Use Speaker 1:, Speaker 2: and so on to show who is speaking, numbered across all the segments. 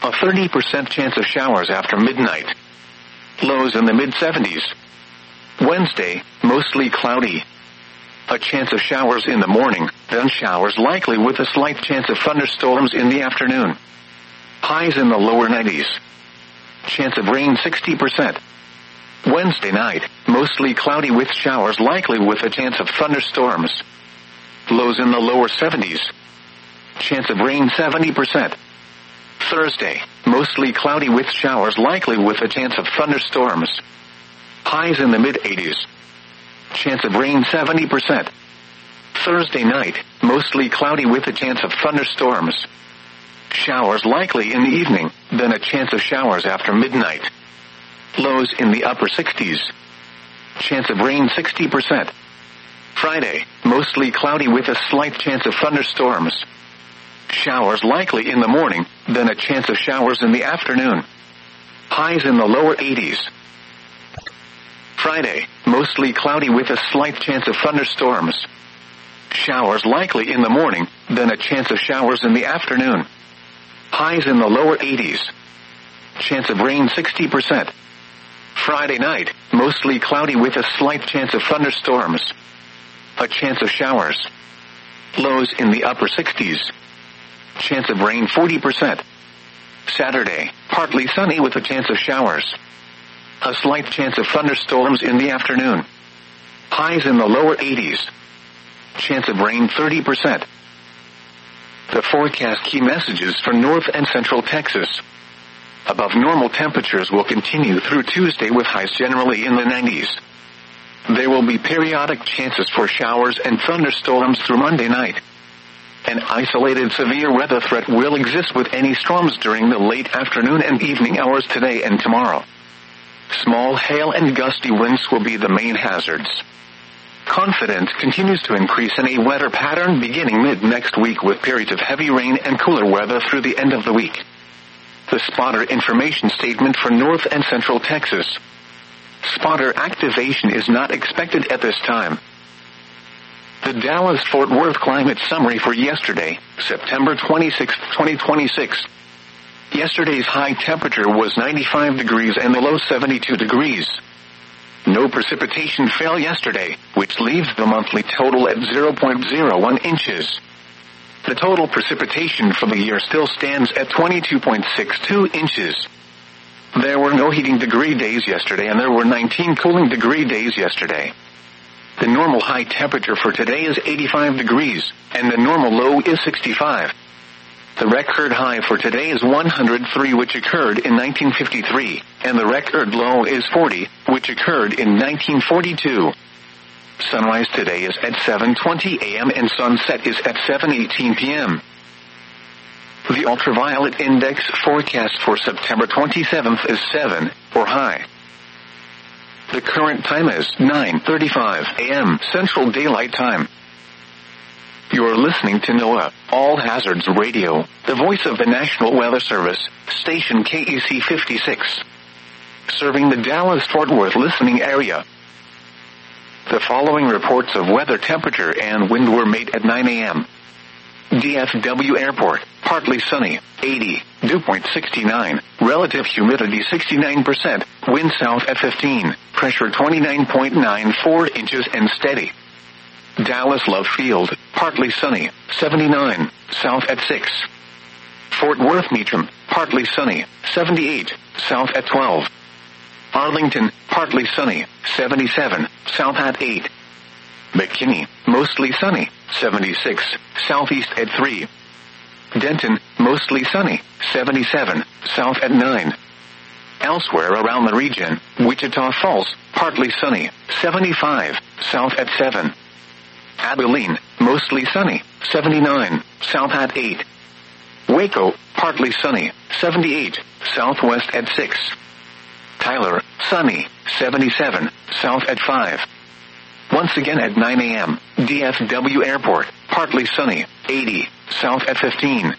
Speaker 1: A 30% chance of showers after midnight. Lows in the mid-70s. Wednesday, mostly cloudy. A chance of showers in the morning, then showers likely with a slight chance of thunderstorms in the afternoon. Highs in the lower 90s. Chance of rain 60%. Wednesday night, mostly cloudy with showers likely with a chance of thunderstorms. Lows in the lower 70s. Chance of rain 70%. Thursday, mostly cloudy with showers likely with a chance of thunderstorms. Highs in the mid-80s. Chance of rain 70%. Thursday night, mostly cloudy with a chance of thunderstorms. Showers likely in the evening, then a chance of showers after midnight. Lows in the upper 60s. Chance of rain 60%. Friday, mostly cloudy with a slight chance of thunderstorms. Showers likely in the morning, then a chance of showers in the afternoon. Highs in the lower 80s. Friday, mostly cloudy with a slight chance of thunderstorms. Showers likely in the morning, then a chance of showers in the afternoon. Highs in the lower 80s. Chance of rain 60%. Friday night, mostly cloudy with a slight chance of thunderstorms. A chance of showers. Lows in the upper 60s. Chance of rain 40%. Saturday, partly sunny with a chance of showers. A slight chance of thunderstorms in the afternoon. Highs in the lower 80s. Chance of rain 30%. The forecast key messages for North and Central Texas. Above normal temperatures will continue through Tuesday with highs generally in the 90s. There will be periodic chances for showers and thunderstorms through Monday night. An isolated severe weather threat will exist with any storms during the late afternoon and evening hours today and tomorrow. Small hail and gusty winds will be the main hazards. Confidence continues to increase in a wetter pattern beginning mid-next week with periods of heavy rain and cooler weather through the end of the week. The spotter information statement for North and Central Texas. Spotter activation is not expected at this time. The Dallas-Fort Worth climate summary for yesterday, September 26, 2026. Yesterday's high temperature was 95 degrees and the low 72 degrees. No precipitation fell yesterday, which leaves the monthly total at 0.01 inches. The total precipitation for the year still stands at 22.62 inches. There were no heating degree days yesterday and there were 19 cooling degree days yesterday. The normal high temperature for today is 85 degrees, and the normal low is 65. The record high for today is 103, which occurred in 1953, and the record low is 40, which occurred in 1942. Sunrise today is at 7:20 a.m. and sunset is at 7:18 p.m. The ultraviolet index forecast for September 27th is 7, or high. The current time is 9:35 a.m. Central Daylight Time. You're listening to NOAA, All Hazards Radio, the voice of the National Weather Service, station KEC 56. Serving the Dallas-Fort Worth listening area. The following reports of weather temperature and wind were made at 9 a.m. DFW Airport, partly sunny, 80, dew point 69, relative humidity 69%, wind south at 15, pressure 29.94 inches and steady. Dallas Love Field, partly sunny, 79, south at 6. Fort Worth Meacham, partly sunny, 78, south at 12. Arlington, partly sunny, 77, south at 8. McKinney, mostly sunny, 76, southeast at 3. Denton, mostly sunny, 77, south at 9. Elsewhere around the region, Wichita Falls, partly sunny, 75, south at 7. Abilene, mostly sunny, 79, south at 8. Waco, partly sunny, 78, southwest at 6. Tyler, sunny, 77, south at 5. Once again at 9 a.m., DFW Airport, partly sunny, 80, south at 15.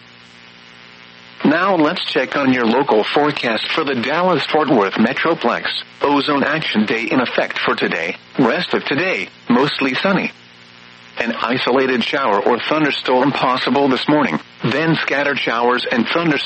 Speaker 1: Now let's check on your local forecast for the Dallas-Fort Worth Metroplex. Ozone Action Day in effect for today, rest of today, mostly sunny. An isolated shower or thunderstorm possible this morning, then scattered showers and thunderstorms